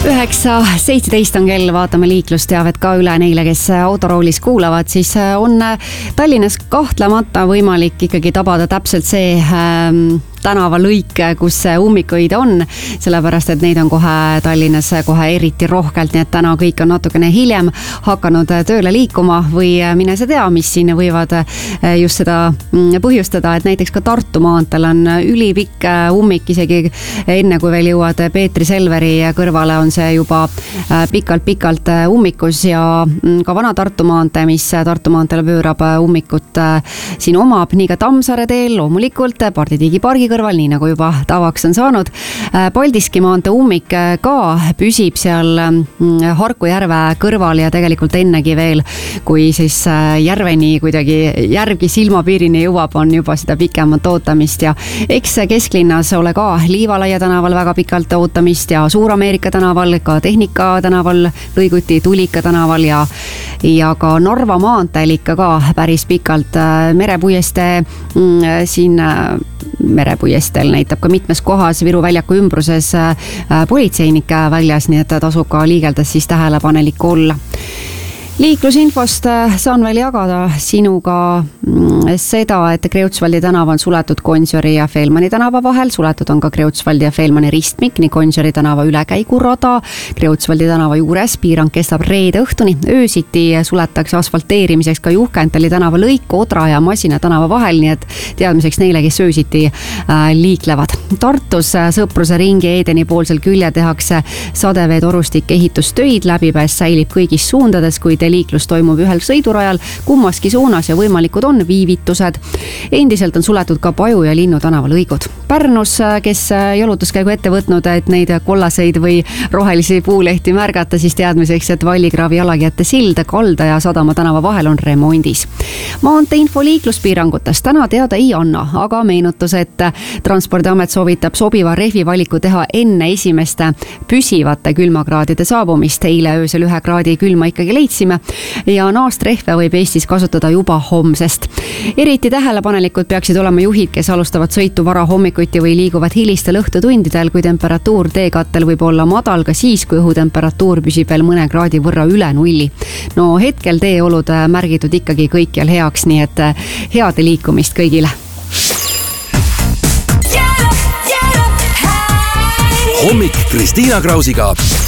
9:17 on kell, vaatame liiklusteavet ka üle neile, kes autoroolis kuulavad, siis on Tallinnas kahtlemata võimalik ikkagi tabada täpselt see tänavalõik, kus ummikuid on, sellepärast et neid on kohe Tallinnas kohe eriti rohkelt, nii et täna kõik on natukene hiljem hakanud tööle liikuma või mine sa tea, mis siin võivad just seda põhjustada, et näiteks ka Tartu maanteel on ülipikk ummik, isegi enne kui veel jõuad Peetri Selveri kõrvale, on see juba pikalt ummikus ja ka Vana Tartu maantee, mis Tartu maanteele pöörab ummikut siin omab, nii ka Tammsaare teel, loomulikult Pardi Tiigi pargi kõrval, nii nagu juba tavaks on saanud. Paldiski maantee ummik ka püsib seal Harku järve kõrval ja tegelikult ennegi veel, kui siis järveni kuidagi järgi silmapiirini jõuab, on juba seda pikemat ootamist ja eks kesklinnas ole ka Liivalaia tänaval väga pikalt ootamist ja Suur-Ameerika tänaval, ka Tehnika tänaval, lõiguti Tulika tänaval ja ka Narva maanteel ikka ka päris pikalt Merepuiestee siin Merepuiesteel näitab ka mitmes kohas Viru väljaku ümbruses politseinike väljas, nii et tasub ka liigeldes siis tähelepanelik olla. Liiklusinfost saan veel jagada sinuga seda, et Kreutzwaldi tänav on suletud Gonsiori ja Fehlmanni tänava vahel, suletud on ka Kreutzwaldi ja Fehlmanni ristmik, nii Gonsiori tänava ülekäigurada, Kreutzwaldi tänava juures, piirang kestab reede õhtuni, öösiti suletakse asfalteerimiseks ka Juhkentali tänava lõik Odra ja Masina tänava vahel, nii et teadmiseks neile, kes öösiti liiklevad. Tartus Sõpruse ringi Eedeni poolsel külje tehakse sadevee torustike ehitustöid, läbipääs säilib kõigis suundades, kuid liiklus toimub ühel sõidurajal kummaski suunas ja võimalikud on viivitused. Endiselt on suletud ka Paju ja Linnu tänava lõigud. Pärnus, kes jalutuskäigu ette võtnud, et neid kollaseid või rohelisi puulehti märgata, siis teadmiseks, et Vallikraavi jalakäijate sild Kalda ja Sadama tänava vahel on remondis. Maantee info liikluspiirangutest täna teada ei anna, aga meenutus, et Transpordiamet soovitab sobiva rehvi valiku teha enne esimeste püsivate külmakraadide saabumist. Eile öösel 1 kraadi külma ikkagi leidsime ja naastrehve võib Eestis kasutada juba homsest. Eriti tähelepanelikud peaksid olema juhid, kes alustavad sõitu vara hommikuti või liiguvad hilistel õhtutundidel, kui temperatuur teekattel võib olla madal ka siis, kui õhutemperatuur püsib veel mõne kraadi võrra üle nulli. No hetkel teeolud märgitud ikkagi kõikjal heaks, nii et head liikumist kõigile. Hommik Kristiina Krausiga.